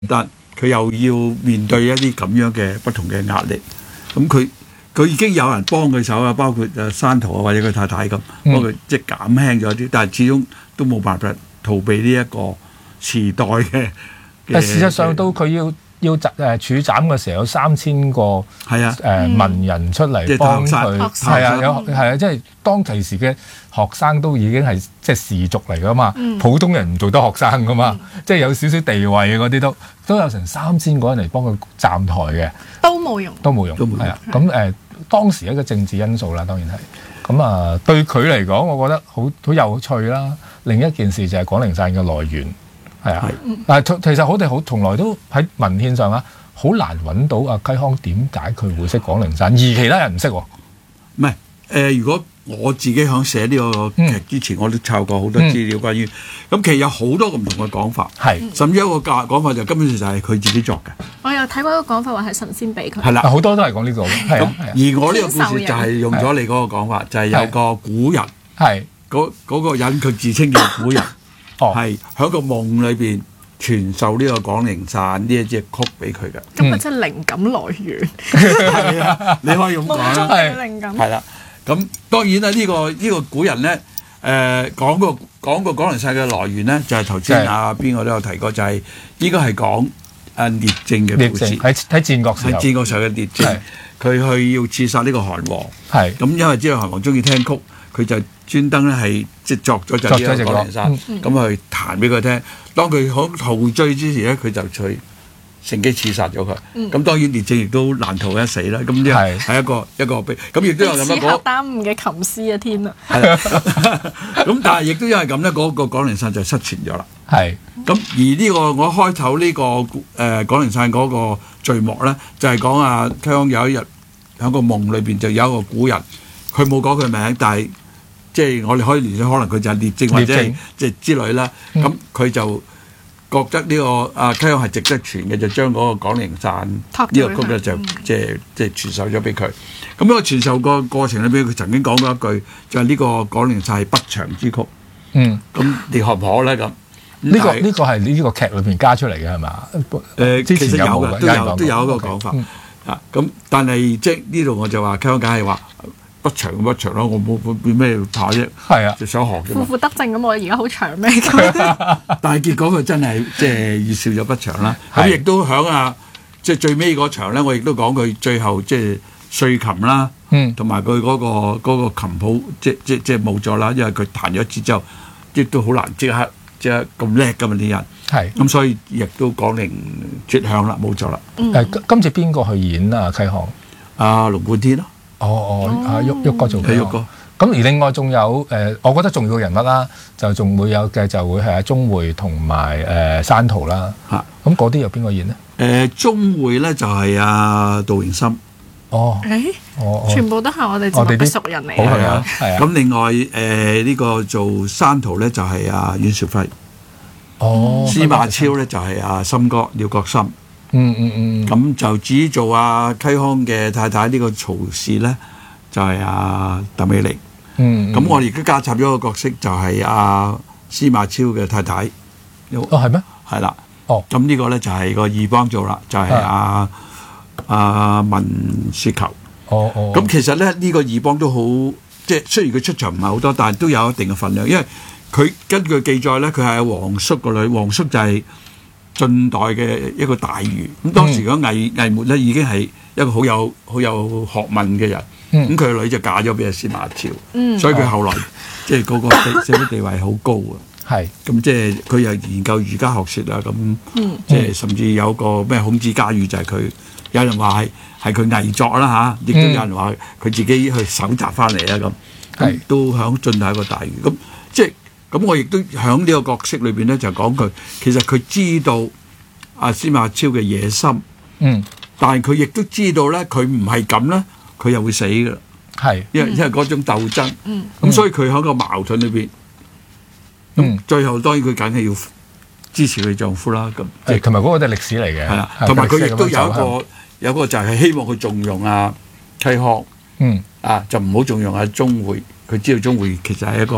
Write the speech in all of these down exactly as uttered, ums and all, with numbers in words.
但佢又要面對一啲咁樣嘅不同嘅壓力，咁佢佢已經有人幫佢手啊，包括誒山圖啊或者佢太太咁，幫佢即係減輕咗啲，但係始終都冇辦法逃避呢一個時代嘅。 但事實上到佢要要誒處斬嘅時候，有三千個係啊誒文人出嚟幫佢，係啊有係啊，即係當其時嘅學生都已經係即係士族嚟噶嘛，嗯、普通人唔做得學生噶嘛，嗯、即係有少少地位嘅嗰啲都都有成三千個人嚟幫佢站台嘅， 都冇用， 都冇用，係啊。咁誒、呃、當時一個政治因素啦，當然係咁啊。對佢嚟講，我覺得好好有趣啦。另一件事就係廣陵散嘅來源。係啊，但係其實我哋好從來都喺文獻上啊，好難揾到阿嵇康點解佢會識廣陵散，而其他人唔識喎。 唔係誒，如果我自己響寫呢個劇之前，嗯、我都抄過好多資料關於咁，嗯、其實有好多個唔同嘅講法，係是甚至一個講講法就根本就係佢自己作嘅。 我有睇過一個講法話係神仙俾佢， 係啦， 好多都係講呢個。咁、啊、 而我呢個故事就係用咗你嗰個講法，就係有個古人，係嗰嗰個人佢自稱叫古人，係喺個夢裏邊傳授呢個廣陵散呢一隻曲俾佢嘅， 咁啊真係靈感來源。 係啊，你可以咁講啦， 係靈感。 係啦，咁當然啦，呢個呢個古人咧，誒講個講個廣陵散嘅來源咧，就係頭先啊邊個都有提過，就係應該係講啊聶政嘅故事， 喺喺戰國時候， 喺戰國時候嘅聶政，佢去要刺殺呢個韓王，係咁因為知道韓王中意聽曲，佢就專登咧係即係作咗就呢個廣陵散，咁去彈俾佢聽。當佢好逃追之時咧，佢就去乘機刺殺咗佢。咁、嗯、當然聶政亦都難逃一死啦。咁呢係係一個一個悲。咁亦都有咁樣講。 耽誤嘅琴師啊天啊！ 係啦。咁但係亦都因為咁咧，嗰、那個廣陵散就失傳咗啦。係。咁而呢、這個我開頭呢、這個誒廣陵散嗰個序幕咧，就係講啊嵇康有一日喺個夢裏邊就有一個古人，佢冇講佢名，但係。即係我哋可以聯想，可能佢就係聶政或者係即係之類啦。咁佢、嗯、就覺得呢、這個阿嵇康係值得傳嘅，就將嗰個廣陵散呢個曲咧就即係即係傳授咗俾佢。咁呢個傳授個過程裏邊，佢曾經講過一句，就係、是、呢個廣陵散係不祥之曲。嗯，咁你可唔可咧？咁呢、這個呢、這個係呢個劇裏邊加出嚟嘅係嘛？誒、呃，其實有嘅，都有都有一個講法、okay, 嗯、啊。咁但係即係呢度我就話嵇康梗係話。不長不長咯，我冇冇咩怕啫，係啊，就想學嘅。 負負得正咁，我而家好長咩？ 但係結果佢真係即係預兆咗不長啦。咁亦都響啊，即係最尾嗰場咧，我亦都講佢最後即係碎琴啦，嗯，同埋佢嗰個嗰個琴譜即即即係冇咗啦，因為佢彈咗一次之後，亦都好難即刻即係咁叻㗎嘛啲人。係咁，所以亦都廣陵絕響啦，冇咗啦。 誒，今次邊個去演啊？嵇康啊，龍貫天咯。 哦哦，阿旭旭哥做嘅， 旭哥。 咁而另外仲有誒、呃，我覺得重要嘅人物啦，就仲會有嘅就會係阿鍾會同埋誒山圖啦。嚇，咁嗰啲有邊個演呢？ 誒、呃，鍾會咧就係阿杜榮森。 哦， 誒， 哦， 全部都係我哋我哋啲熟人嚟。 好係啊，係啊。 咁另外誒呢、呃這個做山圖咧就係阿阮兆輝。 哦。 司馬昭咧就係阿森哥廖國森。 嗯嗯嗯， 咁就至於做阿嵇康嘅太太呢個曹氏咧，就係阿鄧美玲。嗯，咁我哋而家加插咗個角色，就係阿司馬昭嘅太太。 哦，係咩？係啦。哦，咁呢個咧就係個二幫做啦，就係阿阿文雪球。哦哦。咁其實咧呢個二幫都好，即係雖然佢出場唔係好多，但係都有一定嘅份量，因為佢根據記載咧，佢係皇叔個女，皇叔就係晉代嘅一個大儒，咁當時嗰魏魏末咧已經係一個好有好有學問嘅人，咁佢個女就嫁咗俾阿司馬昭，嗯、所以佢後來即係嗰個社社會地位好高啊。係咁是即係佢又研究儒家學説啊，咁、嗯、即係甚至有個咩孔子家語就係佢，有人話係係佢偽作啦嚇，亦、啊、都有人話佢自己去搜集翻嚟啦咁，咁是都響晉係一個大儒咁即係。咁我亦都喺呢個角色裏邊咧，就講佢其實佢知道阿司馬昭嘅野心，嗯，但係佢亦都知道咧，佢唔係咁咧，佢又會死噶啦，係，因為因為嗰種鬥爭，嗯，咁所以佢喺個矛盾裏邊，嗯，最後當然佢梗係要支持佢丈夫啦，咁， 即係同埋嗰個都係歷史嚟嘅，係啦， 同埋佢亦都有一個有一個就係希望佢重用阿嵇康，嗯，啊就唔好重用阿鍾會，佢知道鍾會其實係一個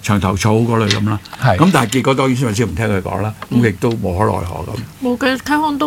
牆頭草嗰類咁啦。咁但係結果當然孫運璽唔聽佢講啦，咁亦都無可奈何咁。 冇嘅，街坊都